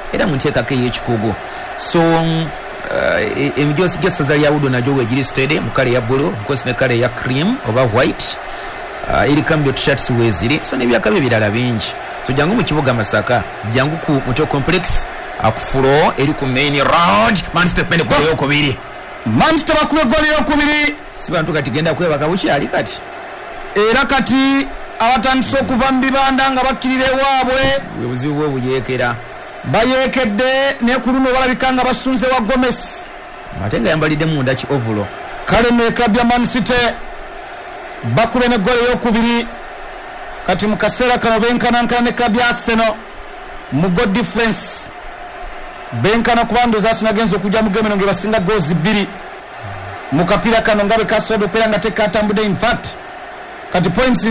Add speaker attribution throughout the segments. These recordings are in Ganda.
Speaker 1: era munteekako ey'ekikugu. So emijosi gy'essaza lya Buddu nagyo weegiri stade mu kale ya bbulu nkosi ne kale ya cream oba white eri kambyo t-shirts weeziri so n'ebyaka bye birala bingi. So jangu mu kibuga Masaka jangu ku Muto complex akufulo eri ku main road Manchester pende ku yokubiri
Speaker 2: Manchester bakube goli yokubiri
Speaker 1: si bantu kati genda kwebaka bukyali kati
Speaker 2: era kati abatandise okuva mu bibanda nga bakkirira ewaabwe
Speaker 1: obuzibu bwe buyeekera
Speaker 2: bayeekedde ne ku luno balabika nga basunze wa Gomez
Speaker 1: ate nga yambalidde munda ki ovulo.
Speaker 2: Kale ne club ya Man City bakube ne goli yokubiri kati mu kaseera kano benkanankana ne club ya Arsenal mu goal difference benkana kubandu za Arsenal genzo kujja mu game nge basinga goals 2 mu kapira kano ngabe kasodo pera nga tekatambudde in fact kati points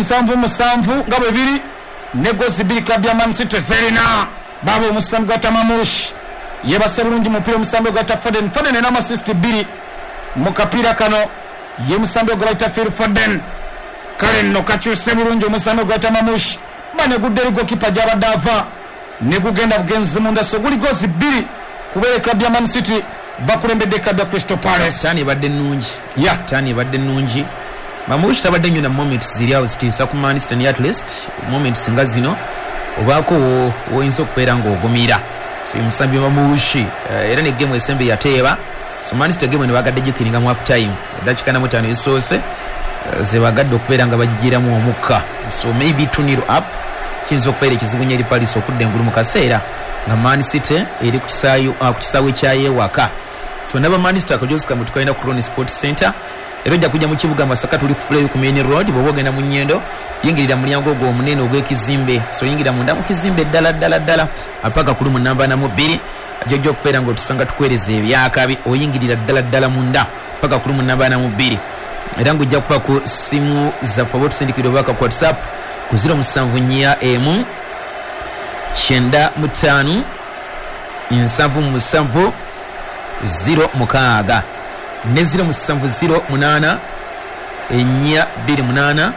Speaker 2: 7 nga bwe biri ne goals 2 club ya Man City zerina babo omusambi gwa Tamamush yebase bulungi mupira omusambi gwa Foden na assist 2 mu kapira kano ye musambi gwa Phil Foden kale no kakyuse bulungi omusambi gwa Tamamush bane gudderi go kipa jaba dava ne kugenda bugenzi munda so guli goals 2 kubere club ya Man City bakulembedde club ya Crystal Palace.
Speaker 1: Tani badde nungi
Speaker 2: ya
Speaker 1: tani badde nungi Mamushi tabadde nnyo na moments ziri awo zitiisa ku Manchester ni at least moments nga zino obaako woyinza okubeera ng'ogumira so omusambi Mamushi era ne game esembe yateeba so Manchester game ne bagadde gikiringa mu half time eddakiika na 5 esoose ze bagadde okubeera nga bagigiramu omukka so maybe 2-0 up kiyinza okubeera ekizibu nnyo eri Palace okudda engulu mu kaseera nga Man City eri ku kisaawe kyayewaka. So naba Manchester akajozi mu tukaina ku Ronin Sports Center era ojja kujja mu kibuga Masaka tuli ku Flay ku Main Road bwoba ogenda mu nnyendo yingirira mulyango gwo omunene ogw'ekizimbe so yingira munda mu kizimbe ddala apaka kuli mu namba na 2 ajja okubeera ng'otusanga tukwereza ebyakabi oyingirira ddala munda paka kuli mu namba na 2 era ng'ojja kuba ku simu za Fabo tusindikira obaka ku WhatsApp ku 074 95 77 0 ne 070 8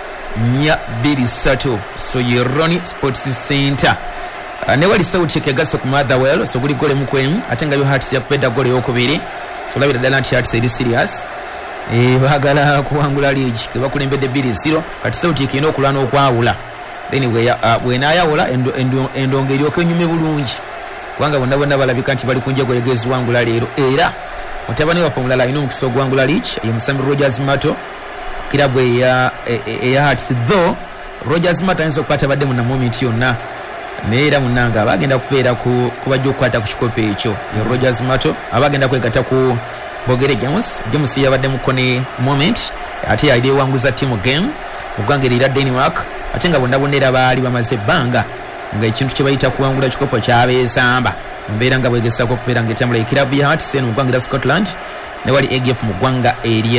Speaker 1: 2 so ye Ronin Sports Center ne wali sauti kegasa ku Motherwell so guli gole mukwemu ate nga yo Hearts yakupedda gole yokubiri so labira ddala nti Hearts eri serious bagala kuwangula league bakulembedde 2-0 kati sauti kino okulwana okwawula anyway bwenayawula endongo eryoka enyume bulungi kubanga bonna balabika nti bali kunja gwelegezi wangula leero era mutabani wa Formula Line omukisa ogwangula league ye musambi Rogers Mato kirabu eya Hearts though Rogers Mato ayinza okukwata badde mu na moment yonna neera munanga abagenda kubeera kubajja okukwata ku kikopo ekyo ye Rogers Mato abagenda kwegatta ku Bogere James yabadde mu kone moment ate yali ewanguza team game ogwangerera Denmark ate nga bonna era baali bamaze ebbanga nga ekintu kye bayita kuwangula kikopo kyabeesamba mbeera nga bwegesako okubeera ng'etambula ekirabu ya Hearts mu ggwanga lya Scotland ne wali AGF mu ggwanga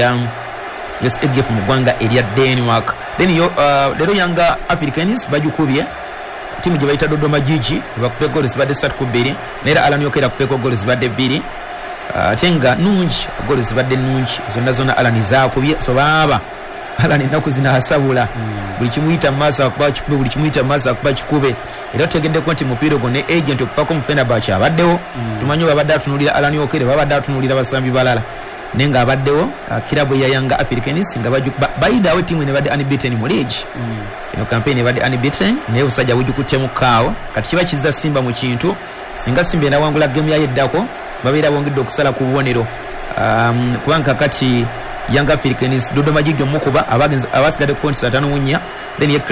Speaker 1: erya Denmark then leero Yanga Africans bajukubye timu gye bayita Dodoma Jiji bakupe goal zibadde 3-2 neera Alan Yokera kupeko goal zibadde 2 ate nga nungi goal zibadde nungi zonna Alan zaakubye so baba Alan ennaku zina asabula buli kimuyita maaso akuba kikube buli kimuyita maaso akuba kikube era tutegeddeko nti mupiira gwo ne agent okupako mu Fenerbahce abaddewo tumanyi babadde atunulira Alan Yokere babadde atunulira basambi balala nenga abaddewo kirabu ya Yanga Africans nga bayidawo timu ne badde unbeaten mu league ino campaign ne badde unbeaten naye usajja bujukute mu kaawo kati kiba kizza Simba mu kintu singa Simba enawangula game ya yeddako babeera bongedde okusala ku bubonero kubanga kati Yanga Africans Dodoma Jiji mukuba abasigadde points 5 then ye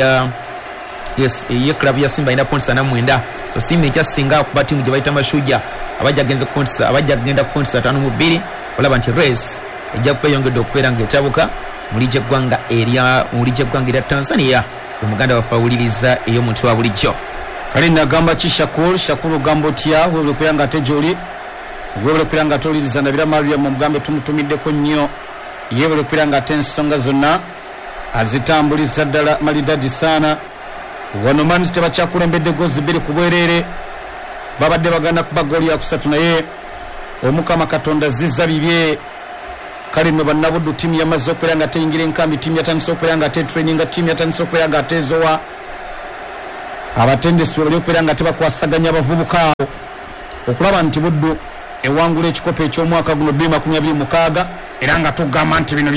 Speaker 1: club ya Simba ina points 9 so Simba ekyasinga kuba timu gye bayita Mashujja abajja genda points 5-2 olaba nti race ejja kweyongedde okubeera ng'etabuka muli gyeggwanga erya Tanzania omuganda wafawuliriza ey'omuntu wa bulijjo
Speaker 2: kale nagamba ki Shakuru gambo tya webule kuyanga tejoli webule kuyanga toliriza nabira Maria mu mugambe tumutumiddeko nnyo yebule kuyanga tensonga zonna azitambuliza ddala malidadi sana wano Manchester bakyakulembedde gozi 2 ku bwerere babadde bagana kuba goli ya 3 naye omukama Katonda zizza bibye kale ne bannabuddu timu yamaze okwera teyingira enkambi timu yatandise okwera training timu yatandise okwera tezowa abatendesi bali okubeera nga tebakwasaganya abavubuka abo okulaba nti Buddu ewangula ekikopo eky'omwaka guno 2026 era nga tugamba nti bino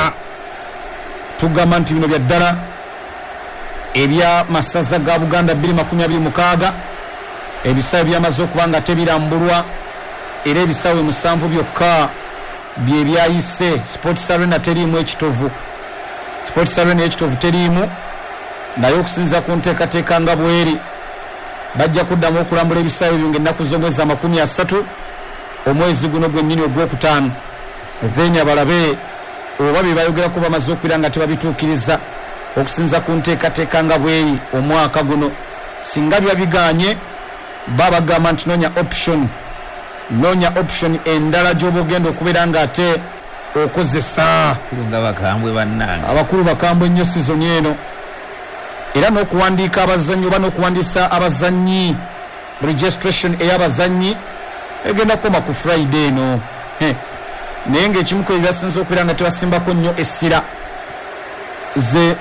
Speaker 2: bya ddala ebya masaza ga Buganda 2026 ebisaawe byamaze okuba nga tebirambulwa era ebisaawe 7 byokka bye byayise. Sports Arena teriimu ekitovu, Sports Arena ekitovu teriimu, naye okusinza ku nteekateeka nga bweri bajja kuddamu okulambula ebisaawe byo ng'ennaku z'omwezi 30 omwezi guno gwennyini ogwokutaano, then abalabe oba bye bayogerako bamaze okubeera nga tebabituukiriza okusinza ku nteekateeka nga bweri omwaka guno. Singa byabiganye babagamba nti noonya option endala gy'oba ogenda okubeera nga ate okozesa. Abakulu bakambwe nnyo sizoni eno, era n'okuwandiika abazannyi oba n'okuwandiisa abazannyi registration ey'abazannyi egenda kukoma ku Friday eno. Naye ng'ekimu ku ebyasinza okubeera nga tebasimbako nnyo essira ze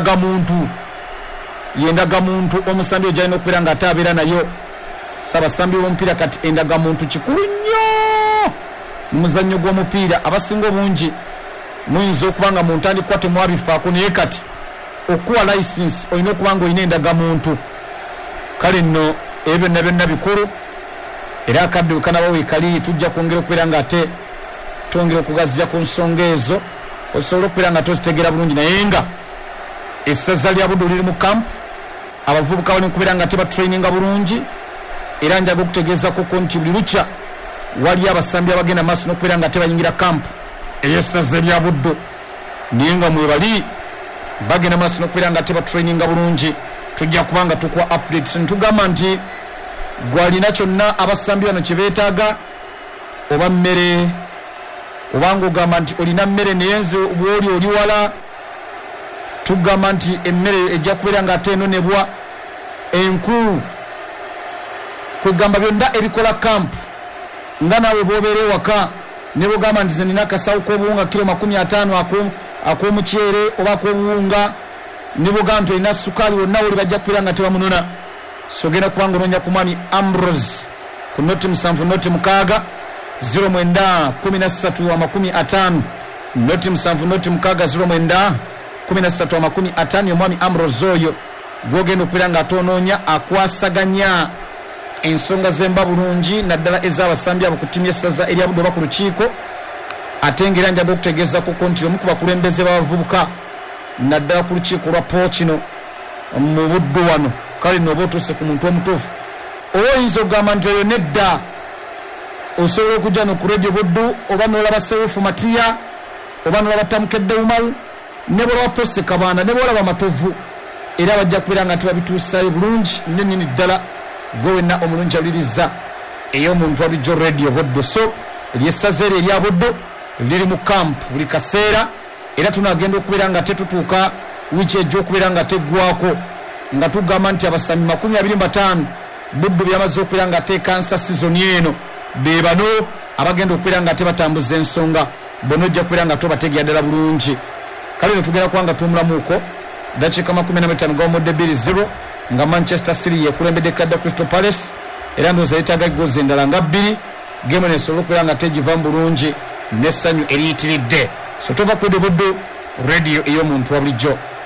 Speaker 2: yendagamuntu omusambi ogyalina okubeera nga ate abeera nayo. Ssabasambi b'omupiira kati endagamuntu kikulu nnyo mu muzannyo gw'omupiira. Abasinga obungi muyinza okuba nga mu ntandikwa temwabifaako, naye kati okuwa license olina okuba nga olina endagamuntu. Kale nno ebyo byonna bikulu, era akadde wekanaba weekali tujja kwongera okubeera nga ate twongera okugaziya ku nsonga ezo osobola okubeera nga tozitegeera bulungi. Naye nga essaza lya Buddu liri mu camp, abavubuka bali kubeera nga tebatraininga bulungi, era njaga okutegeezako ko nti buli lukya wali abasambi abagenda maaso n'okubeera nga tebayingira camp ey'essaza erya Buddu, naye nga mwebali bagenda maaso n'okubeera nga tebatraininga bulungi. Tujja kuba nga tukuwa updates ntugamba nti gwalina kyonna abasambi bano kye beetaaga, oba mmere obanga ogamba nti olina mmere naye nze bwoli oli wala, tugamba nti emmere ejja kubeera nga ate enonebwa. Enku kwegamba byonna ebikola camp nga naawe bw'obeera ewaka ne bw'ogamba nti ze nina akasawo k'obuwunga kilo 50 ak'omukyere oba ak'obuwunga, ne bw'ogamba nti olina sukaali wonna woli bajja kubeera nga tebamunona. So genda kubanga onoonya ku mwami Ambrose ku noti 7 noti 6 09 13 noti 7 noti 6 09 13 omwami Ambrose oyo gwogenda okubeera nga atonoonya akwasaganya ensonga zemba bulungi naddala ez'abasambi abo ku ttiimu y'essaza erya Buddu oba ku lukiiko. Ate ng'era njaga okutegeezako ko nti omu ku bakulembeze b'abavubuka naddala ku lukiiko lwa Pookino mu Buddu wano. Kale nno oba otuuse ku muntu omutuufu, oba oyinza okugamba nti oyo nedda osobola okujja no ku Radio Buddu oba n'olaba Sewufu Matiya oba n'olaba Tamukedde Umaru ne bwolaba Pose Kabanda ne bwolaba Matovu, era bajja kubeera nga tebabituusayo bulungi nnyo nnyini ddala gwe wenna omulungi awuliriza ey'omuntu walijjo Radio Buddu. So lyessaza eryo erya Buddu liri mu camp buli kaseera, era tunaagenda okubeera nga tetutuuka wiiki ejja okubeera nga teggwako nga tugamba nti abasambi 25 Buddu byamaze okubeera nga teekansa sizoni eno be bano abagenda okubeera nga tebatambuza ensonga, bona ojja kubeera nga tobategeera ddala bulungi. Kale no tugenda kuba nga tuwumulamuuko dakiika 15 gawumudde 2-0 nga Manchester City yekulembedde kadda Crystal Palace, era ndowooza yeetaaga egozi endala nga 2 geemu nesobola okubeera nga tegivamu bulungi n'essanyu eriyitiridde. So tova ku Buddu radio ey'omuntu wa bulijjo.